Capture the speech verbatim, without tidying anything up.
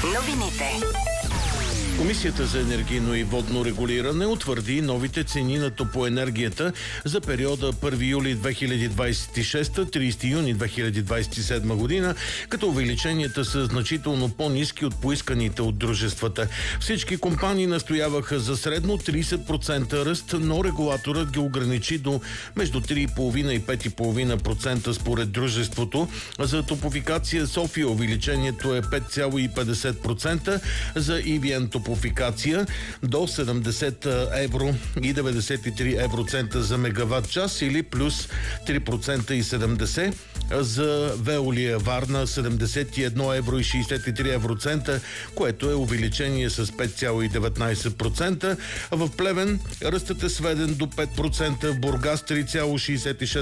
Новините. Комисията за енергийно и водно регулиране утвърди новите цени на топлоенергията за периода първи юли две хиляди двадесет и шеста – тридесети юни две хиляди двадесет и седма година, като увеличенията са значително по-ниски от поисканите от дружествата. Всички компании настояваха за средно тридесет процента ръст, но регулаторът ги ограничи до между три цяло и пет и пет цяло и пет процента според дружеството. За Топлофикация София увеличението е пет цяло и петдесет процента, за и ви ен Топлофикация до седемдесет евро и деветдесет и три евроцента за мегаватт час или плюс три процента и седемдесет. За Веолия Варна седемдесет и едно евро и шейсет и три евроцента, което е увеличение с пет цяло и деветнадесет процента. В Плевен ръстът е сведен до пет процента, в Бургас три цяло шейсет и шест